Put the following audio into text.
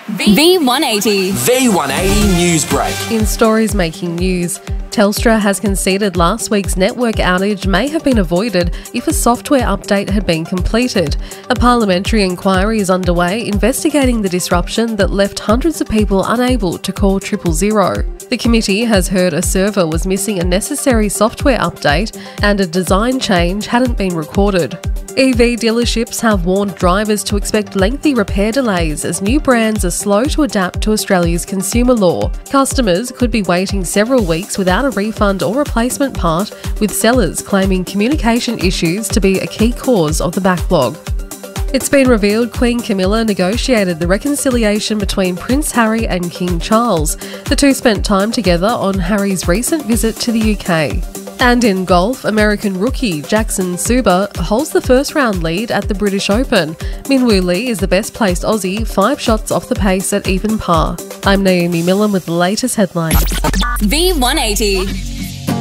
V180. V180 News Break. In stories making news, Telstra has conceded last week's network outage may have been avoided if a software update had been completed. A parliamentary inquiry is underway investigating the disruption that left hundreds of people unable to call 000. The committee has heard a server was missing a necessary software update and a design change hadn't been recorded. EV dealerships have warned drivers to expect lengthy repair delays as new brands are slow to adapt to Australia's consumer law. Customers could be waiting several weeks without a refund or replacement part, with sellers claiming communication issues to be a key cause of the backlog. It's been revealed Queen Camilla negotiated the reconciliation between Prince Harry and King Charles. The two spent time together on Harry's recent visit to the UK. And in golf, American rookie Jackson Suba holds the first-round lead at the British Open. Minwoo Lee is the best-placed Aussie, 5 shots off the pace at even par. I'm Naomi Millen with the latest headlines. V180.